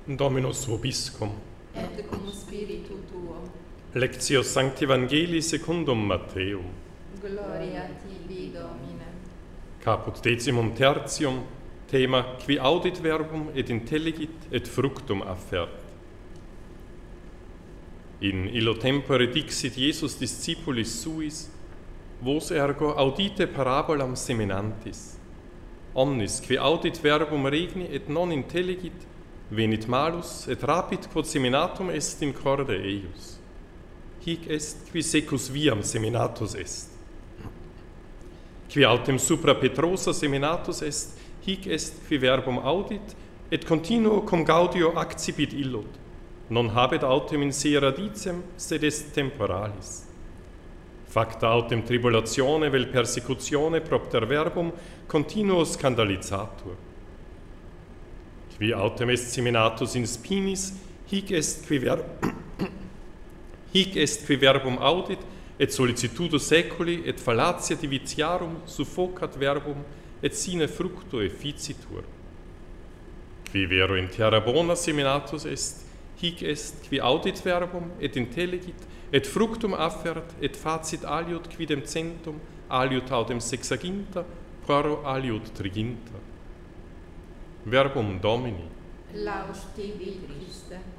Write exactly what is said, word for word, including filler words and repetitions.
Dominus vobiscum. Et cum spiritu tuo. Lectio Sancti Evangelii secundum Matteum. Gloria tibi, Domine. Caput decimum tertium, thema qui audit verbum et intelligit et fructum affert. In illo tempore dixit Iesus discipulis suis, vos ergo audite parabolam seminantis. Omnis qui audit verbum regni et non intelligit, venit malus et rapit quod seminatum est in corde eius. Hic est qui secus viam seminatus est. Qui autem supra Petrosa seminatus est, hic est qui verbum audit, et continuo cum gaudio accipit illud. Non habet autem in se radicem, sed est temporalis. Facta autem tribulatione vel persecutione propter verbum continuo scandalizatur. Qui autem est seminatus in spinis, hic est qui ver hic est qui verbum audit, et solicitudo seculi et fallatia divitiarum suffocat verbum, et sine fructo efficitur. Qui vero in terra bona seminatus est, hic est qui audit verbum, et intelligit, et fructum affert, et facit aliud quidem centum, aliud autem sexaginta, quaro aliud triginta. Verbum Domini. Laus tibi, Christe.